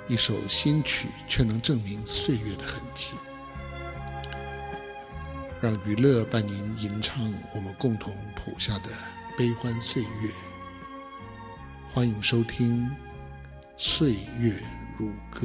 一首新曲却能证明岁月的痕迹。让娱乐伴您吟唱我们共同谱下的悲欢岁月。欢迎收听《岁月如歌》。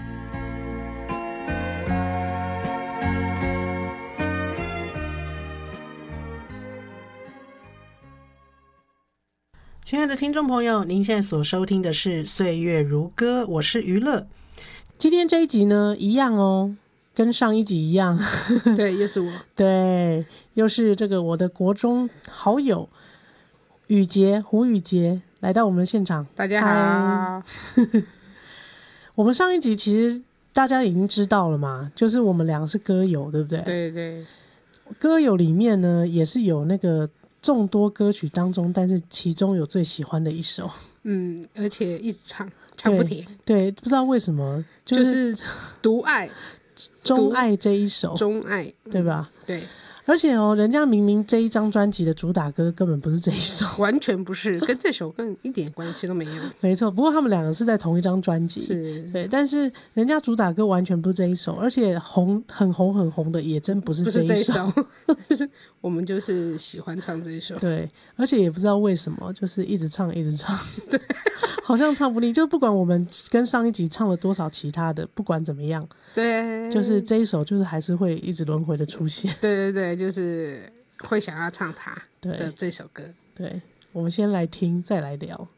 亲爱的听众朋友，您现在所收听的是《岁月如歌》，我是娱乐。今天这一集呢，一样哦，跟上一集一样， 对，又是我， 对，又是这个我的国中好友胡宇杰来到我们的现场。 大家好。 我们上一集其实大家已经知道了嘛，就是我们两个是歌友，对不对？ 对对， 歌友里面呢，也是有那个众多歌曲当中，但是其中有最喜欢的一首， 而且一直唱不停， 对，不知道为什么， 就是独爱钟爱这一首， 钟爱， 对吧？ 对， 而且人家明明这一张专辑的主打歌根本不是这一首， 完全不是，跟这首歌一点关系都没有。 没错，不过他们两个是在同一张专辑， 是， 对，但是人家主打歌完全不是这一首，而且很红的也真不是这一首， 就是我们就是喜欢唱这一首， 对，而且也不知道为什么，就是一直唱， 对， 好像唱不腻，就不管我们跟上一集唱了多少其他的，不管怎么样， 对， 就是这一首就是还是会一直轮回的出现， 对对对，就是会想要唱它的这首歌。 对，我们先来听，再来聊。